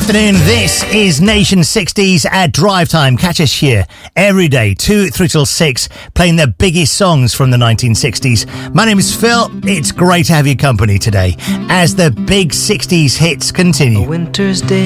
afternoon. This is Nation 60s at Drive Time. Catch us here every day, 2 through till 6, playing the biggest songs from the 1960s. My name is Phil. It's great to have your company today as the big 60s hits continue. A winter's day